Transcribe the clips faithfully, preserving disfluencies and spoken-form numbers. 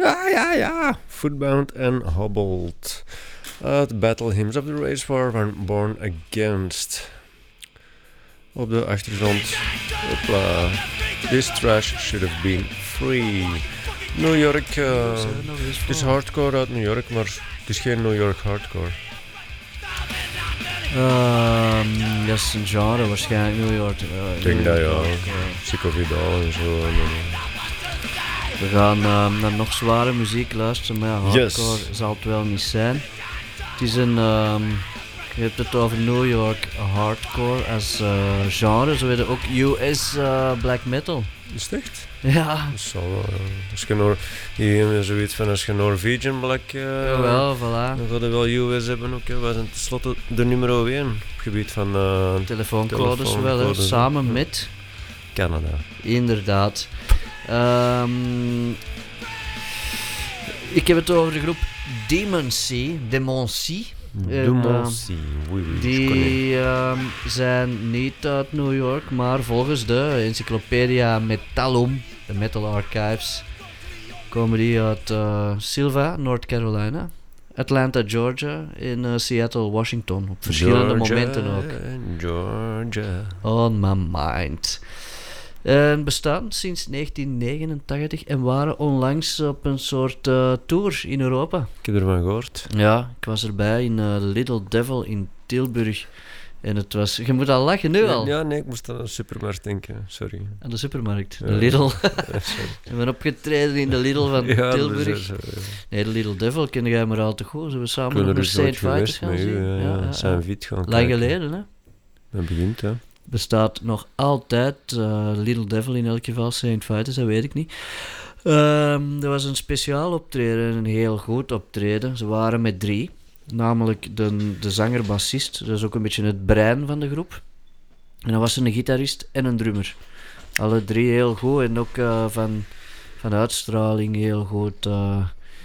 Ja, ja, ja. Footbound en Hobbled. Uit Battle Hymns of the Race War van Born Against. Op de achtergrond. Hopla. This trash should have been free. New York. Uh, het is hardcore uit New York, maar het is geen New York hardcore. Um, dat is een genre waarschijnlijk New York. Uh, Ik denk dat ja. Uh, Psycho Vidal en zo. En, uh, we gaan uh, naar nog zware muziek luisteren, maar ja, hardcore Yes. zal het wel niet zijn. Het is een... Um, je hebt het over New York hardcore als uh, genre, zo weet je ook U S uh, black metal. is het echt? Ja. Dat zal wel, ja. Als je Nor- hier hebben zoiets van als je Norwegian Black... Uh, Jawel, voilà. Dan gaan we wel U S hebben ook. Ja. Wij zijn tenslotte de nummer één op het gebied van... Uh, Telefooncodes, telefooncodes wel, hè. Samen ja. met... Canada. Inderdaad. Um, ik heb het over de groep Demoncy. Demoncy. Demoncy. Uh, oui, oui, die um, zijn niet uit New York, maar volgens de Encyclopedia Metallum, de Metal Archives, komen die uit uh, Silva, North Carolina, Atlanta, Georgia en uh, Seattle, Washington. Op verschillende Georgia, momenten ook. Georgia. On my mind. En bestaan sinds negentien negenentachtig en waren onlangs op een soort uh, tour in Europa. Ik heb ervan gehoord. Ja, ik was erbij in uh, Little Devil in Tilburg. En het was... Je moet al lachen nu al. Ja, nee, ik moest aan de supermarkt denken. Sorry. Aan de supermarkt. Ja. De Lidl. Ja, We zijn opgetreden in de Lidl van ja, Tilburg. dat is, uh, Nee, de Little Devil ken jij maar al te goed. Ze we samen nog naar dus Saint Vitus gaan met u, zien. ja, ja, ja. Zijn fiets gaan Lang kijken. geleden, hè. Dat begint, hè. Bestaat nog altijd. Uh, Little Devil in elk geval. Saint Vitus, dat weet ik niet. Um, er was een speciaal optreden. Een heel goed optreden. Ze waren met drie. Namelijk de, de zanger-bassist. Dat is ook een beetje het brein van de groep. En dan was er een gitarist en een drummer. Alle drie heel goed. En ook uh, van, van uitstraling heel goed. Uh,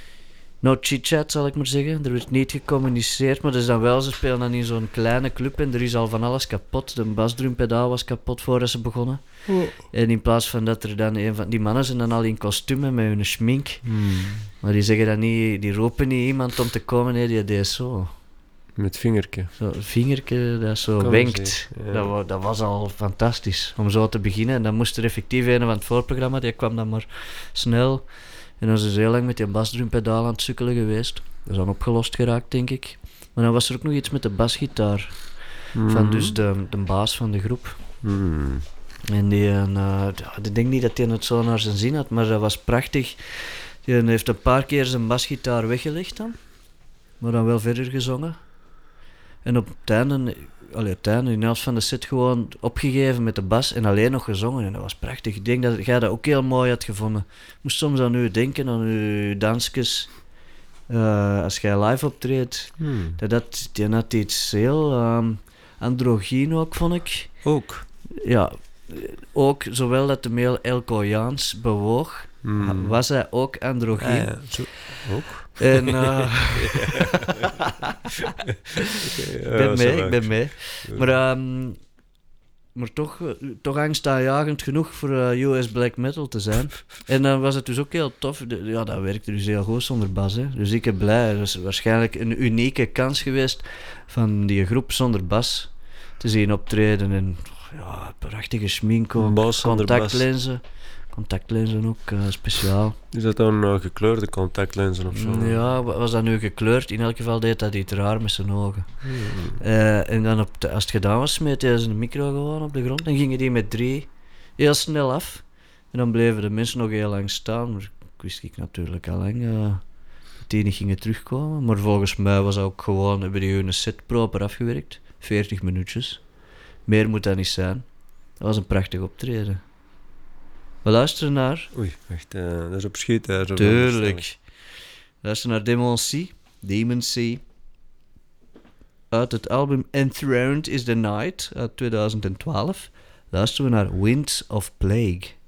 no chit-chat, zal ik maar zeggen. Er werd niet gecommuniceerd, maar dat is dan wel, ze spelen dan in zo'n kleine club en er is al van alles kapot. De basdrumpedaal was kapot voordat ze begonnen. Oh. En in plaats van dat er dan een van die mannen zijn dan al in kostuum met hun schmink. Hmm. Maar die zeggen dan niet, die roepen niet iemand om te komen, nee, die deed zo. Met vingertje. Zo, vingertje dat zo Kom wenkt. Ja. Dat, wa- dat was al fantastisch om zo te beginnen. En dan moest er effectief een van het voorprogramma, die kwam dan maar snel. En dan is ze heel lang met die basdrumpedaal aan het sukkelen geweest. Dat is dan opgelost geraakt, denk ik. Maar dan was er ook nog iets met de basgitaar. Mm. Van dus de, de baas van de groep. Mm. En die, uh, ik denk niet dat hij het zo naar zijn zin had, maar dat was prachtig. Die heeft een paar keer zijn basgitaar weggelegd dan. Maar dan wel verder gezongen. En op het einde, allee, het einde, in de helft van de set gewoon opgegeven met de bas en alleen nog gezongen. En dat was prachtig. Ik denk dat jij dat ook heel mooi had gevonden. Ik moest soms aan u denken, aan uw dansjes. Uh, als jij live optreedt, hmm. dat, dat die had iets heel um, androgyn ook, vond ik. Ook? Ja, ook zowel dat de male Elkojaans bewoog, hmm. was hij ook androgyn. Ah, ja. Zo, ook? En uh, ik ben mee, ik ben mee. Maar, um, maar toch, toch angstaanjagend genoeg voor uh, U S black metal te zijn. En dan was het dus ook heel tof. De, ja, dat werkte dus heel goed zonder bas. Hè. Dus ik ben blij. Dat is waarschijnlijk een unieke kans geweest van die groep zonder bas te zien optreden. En ja, prachtige schmink ook, contactlenzen. Contactlenzen ook, uh, speciaal. Is dat dan uh, gekleurde contactlenzen of zo? Ja, was dat nu gekleurd? In elk geval deed dat iets raar met zijn ogen. Hmm. Uh, en dan op de, als het gedaan was, smeet hij zijn micro gewoon op de grond. Dan gingen die met drie heel snel af. En dan bleven de mensen nog heel lang staan. Maar ik wist ik natuurlijk al lang uh, dat die niet gingen terugkomen. Maar volgens mij was dat ook gewoon, hebben die hun set proper afgewerkt. veertig minuutjes. Meer moet dat niet zijn. Dat was een prachtig optreden. We luisteren naar... Oei, wacht, uh, dat is op schiet. Tuurlijk. We luisteren naar Demoncy. Demoncy. Uit het album Enthroned is the Night uit tweeduizend twaalf. Luisteren we naar Winds of Plague.